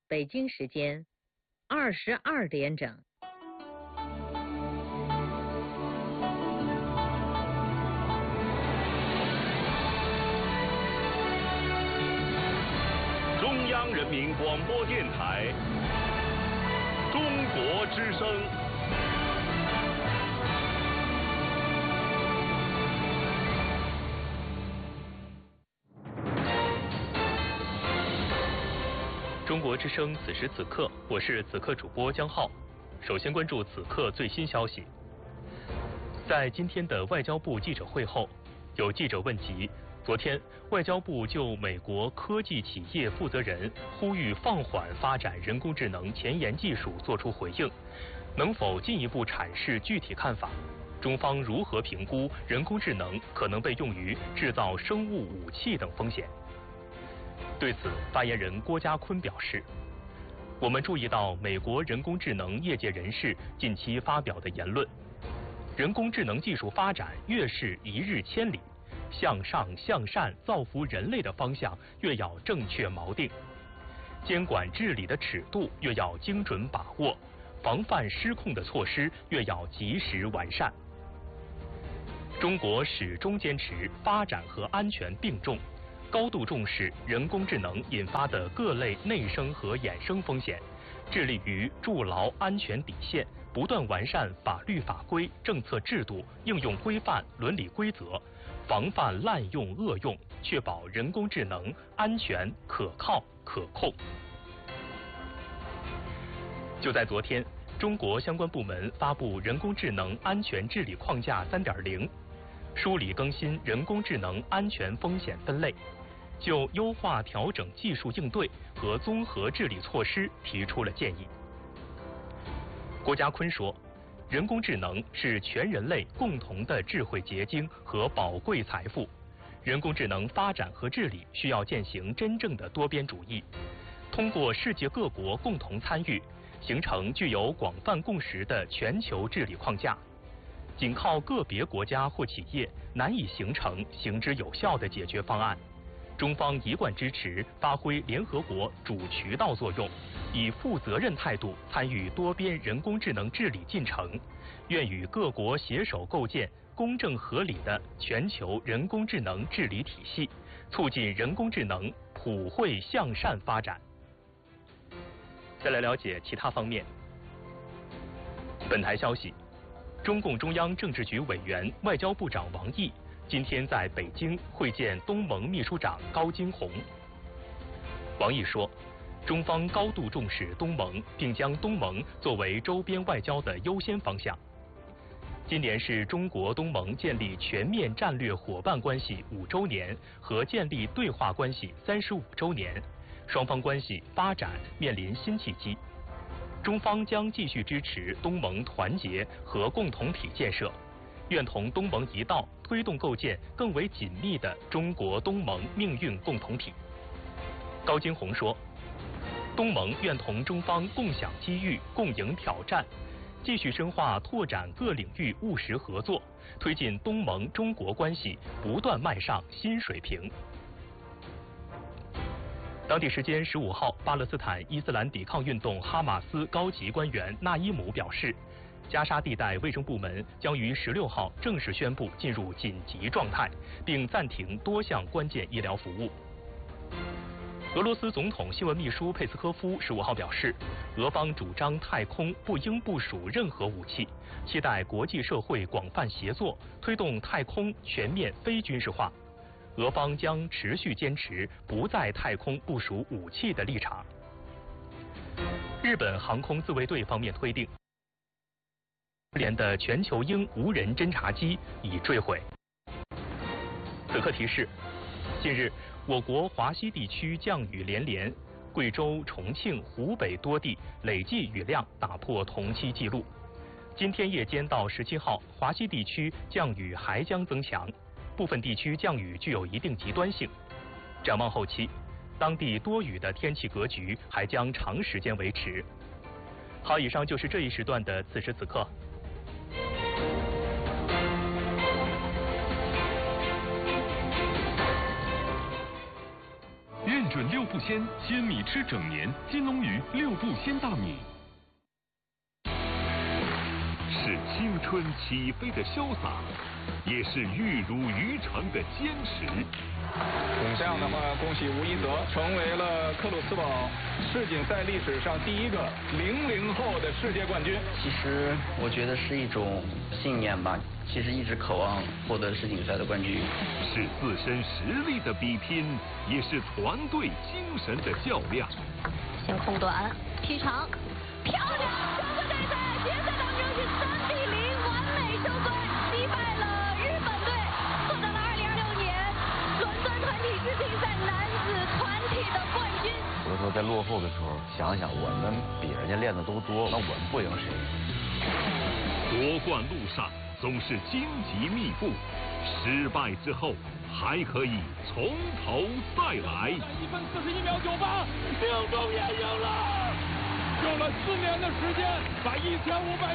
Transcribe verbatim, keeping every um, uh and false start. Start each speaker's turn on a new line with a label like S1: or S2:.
S1: 北京时间二十二点整。
S2: 中央人民广播电台中国之声。
S3: 中国之声，此时此刻，我是此刻主播江浩。首先关注此刻最新消息。在今天的外交部记者会后，有记者问及，昨天外交部就美国科技企业负责人呼吁放缓发展人工智能前沿技术作出回应，能否进一步阐释具体看法？中方如何评估人工智能可能被用于制造生物武器等风险？对此，发言人郭家坤表示，我们注意到美国人工智能业界人士近期发表的言论，人工智能技术发展越是一日千里，向上向善造福人类的方向越要正确锚定，监管治理的尺度越要精准把握，防范失控的措施越要及时完善。中国始终坚持发展和安全并重，高度重视人工智能引发的各类内生和衍生风险，致力于筑牢安全底线，不断完善法律法规、政策制度、应用规范、伦理规则，防范滥用恶用，确保人工智能安全、可靠、可控。就在昨天，中国相关部门发布《人工智能安全治理框架 三点零》，梳理更新人工智能安全风险分类，就优化调整技术应对和综合治理措施提出了建议。郭家坤说，人工智能是全人类共同的智慧结晶和宝贵财富，人工智能发展和治理需要践行真正的多边主义，通过世界各国共同参与，形成具有广泛共识的全球治理框架。仅靠个别国家或企业难以形成行之有效的解决方案。中方一贯支持发挥联合国主渠道作用，以负责任态度参与多边人工智能治理进程，愿与各国携手构建公正合理的全球人工智能治理体系，促进人工智能普惠向善发展。再来了解其他方面。本台消息，中共中央政治局委员、外交部长王毅今天在北京会见东盟秘书长高金洪。王毅说，中方高度重视东盟，并将东盟作为周边外交的优先方向。今年是中国东盟建立全面战略伙伴关系五周年和建立对话关系三十五周年，双方关系发展面临新契机。中方将继续支持东盟团结和共同体建设，愿同东盟一道推动构建更为紧密的中国东盟命运共同体。高金洪说，东盟愿同中方共享机遇、共赢挑战，继续深化拓展各领域务实合作，推进东盟中国关系不断迈上新水平。当地时间十五号，巴勒斯坦伊斯兰抵抗运动哈马斯高级官员纳伊姆表示，加沙地带卫生部门将于十六号正式宣布进入紧急状态，并暂停多项关键医疗服务。俄罗斯总统新闻秘书佩斯科夫十五号表示，俄方主张太空不应部署任何武器，期待国际社会广泛协作，推动太空全面非军事化。俄方将持续坚持不在太空部署武器的立场。日本航空自卫队方面推定，联的全球鹰无人侦察机已坠毁。此刻提示，近日我国华西地区降雨连连，贵州、重庆、湖北多地累计雨量打破同期纪录。今天夜间到十七号，华西地区降雨还将增强，部分地区降雨具有一定极端性。展望后期，当地多雨的天气格局还将长时间维持。好，以上就是这一时段的此时此刻。
S2: 认准六
S4: 步鲜，鲜米吃整年。金龙鱼六步鲜大米。
S2: 是青春起飞的潇洒，也是玉如渔场的坚持。
S5: 这样的话，恭喜吴一泽成为了克鲁斯堡世锦赛历史上第一个零零后的世界冠军。
S6: 其实我觉得是一种信念吧，其实一直渴望获得世锦赛的冠军。
S2: 是自身实力的比拼，也是团队精神的较量。
S7: 先空短，劈长，漂亮！中国队在决赛当中是三比零完美收官，击败了日本队，获得了二零二六年伦敦团体世锦赛男子团体的冠军。
S8: 有的时候在落后的时候，想想我们比人家练的都多，那我们不赢谁？
S2: 夺冠路上总是荆棘密布，失败之后还可以从头再来。
S5: 一分四十一秒九八，命中也赢了，用了四年的时间把一千五百。